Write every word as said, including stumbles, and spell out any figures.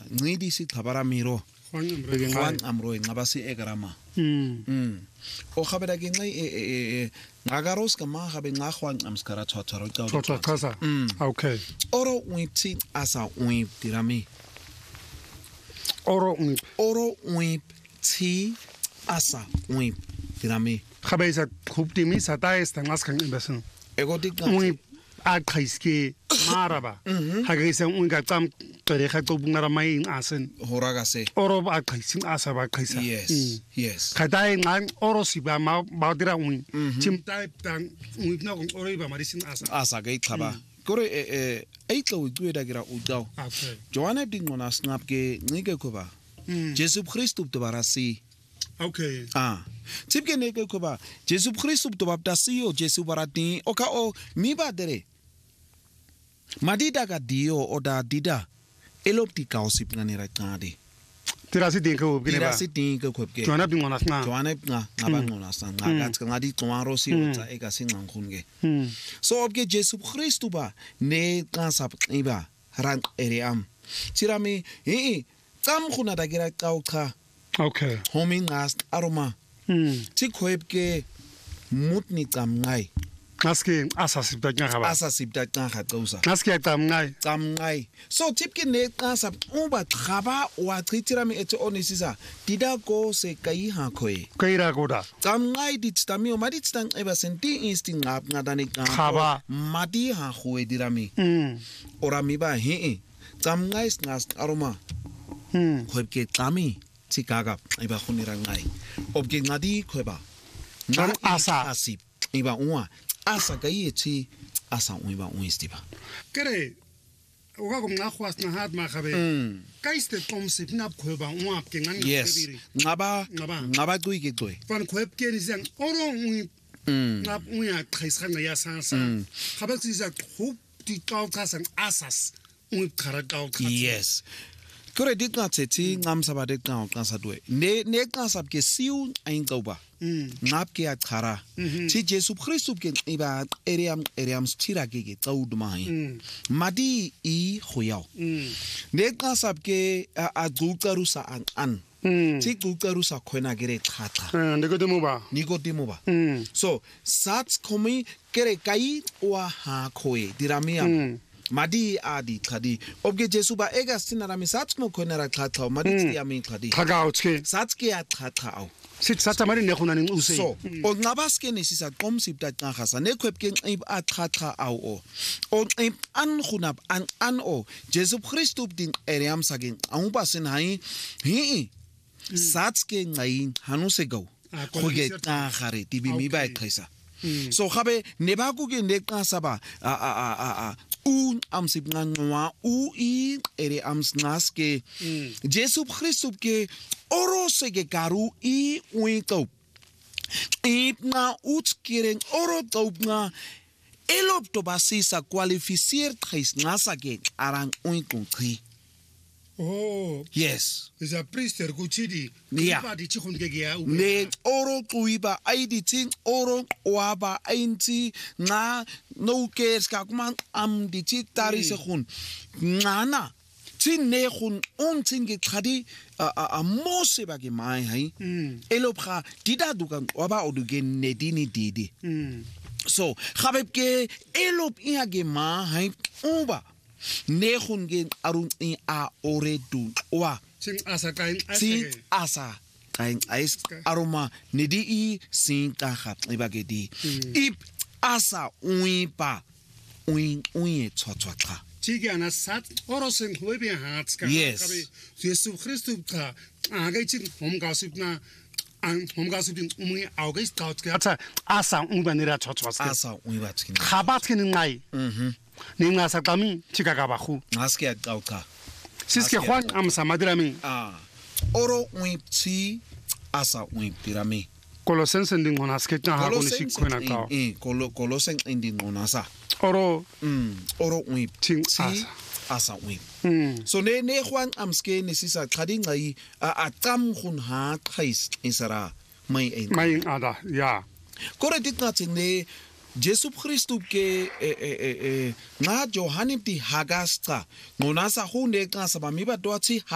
ncidi sixhabara miro Juan amro ngaba si egrama mm o khabela ke nci e ngakaros ka ma gabe nga Juan amskara tshwatshwaro ka tshwatshwasa okay oro uiti asa uip dirami oro uip oro uip ti asa uip dirami gabe isa groep die mis hat is dan as kan imbesen ego dik uip a khaiske maraba ha ga isa unga tsam tere ga to bungara mai asen horaga se oro ba khaisin asa ba khaisa yes yes khadai ngan oro si ba ma ba dira un chim type tan uip na oro ba marisin asa asa ga ikhaba kore e e tlo uida gira udaw okay joana dingona snap ke ngike koba jesu christu to barasi okay ah tipke neke koba jesu christu to baptasi o jesu barati oka o mi ba dere madida ga dio oda dida elopti kausip ngani rakade tirasi dinko bgene ba tirasi dinko kopke joana bingona sna joana nga ngaba ngona sna ngagat ngadi twaro si utsa eka singankhunge so obke jesu christu ba ne kasap iba ran eriam tirami hi tsam khuna dagira qauqa okay homing ngas aroma tikhwebke mutni tsamngai Naske asa sibda ngaba asa sibda ngakha qausa naske tamngai tamngai so tipke ne qasa uba khaba wa chitira mi eto onisisa dida go se kai ha khoi kaira goda tamngai ditstami o madi tstang eba senti instinct ngap ngadani khaba madi ha khoi dirami mm ora mi ba he tamngai ngas aroma mm khwebke tami tikaga eba khunira ngai obke ngadi khweba nan asa asip iba uwa asa gaiti asa uiba uistiba kere oga kom na khwas na hat ma khabe kaiste kom sip na khoba uwa ke ngan yes ngaba ngaba tui ke tui fan khob ke ni sang oro ui na uya khaisa nga ya sang sang khabe si sa khop ti kau ka sang asas ui khara kau kha yes kore dik na teti ngam sabade ka ka sa due ne ne ka sab ke siu ain kauba ngap ke akhara chi jesu christu ke iba eriam eriam stira ke ke taud mai madi i khoyao ne ka sab ke a gulkaru sa an an chi gulkaru sa khona gere khatha nikodemo ba nikodemo ba so sats komi kere kai wa ha khoe diramia madi adi khadi obge jesu ba ega sinara mi sats mo khonera khatha madi ya mi khadi khagao tske sats ke ya khatha au sit satsa mari ne khona ning use so o ngabaske ne sisa qomsip ta qagasa ne khwebke nqib a khatha au o o nqib an khunap an an o jesu christu din eriam sagen au ba sin hai hi sats ke ngai hanu se go khoge ta khare tibi mi ba khaisa so khabe ne ba ku ke ne qasa ba a a a a un amsip ngwa u i ere amsnaske jesu christu ke oro se ke karu i uito ipna utskireng oro topna elop to basisa qualificeer khis ngasa ke arang uito khi oh yes is a priester kuchidi ba di chikhun ke ya ne oro kuiba aidi ting oro waba ainti nga no kes ka kuma am di chitari se khun ngana tin ne khun on tinge khadi a mose ba ke mai hai elopra dida dukan waba oduge nedini didi so khabeb ke elop ia ge ma hai uba ne khun ge arun i a ore du wa ting asa kain ting asa kain ais aroma nedi i sin ka khat ibage di ip asa uipa uin uin tsotsotla tigana sat orosen hobe hats ka kabe jesu christu ka age ting hom gasupna an hom gasupin umi august kaut ka ata asa unbanira tsotsoska asa uiba tkin khabat kin ngai mhm ninga sakami chikaga bakhu ngaske kauka siske Juan am samadrami ah oro uipti asa uiptirami Colosenses ndingona ske ta ha koni sikwena ka eh Colosenses ndingona sa oro mm oro uipti asa asa uip so ne ne Juan amske ne sisa khadinga i a tam khun ha khais isara mai ein mai ada ya kore ditnating ne jesu christu ke e e e nga johannes di hagasta ngona sa hu ne ka sa ba mi ba doachi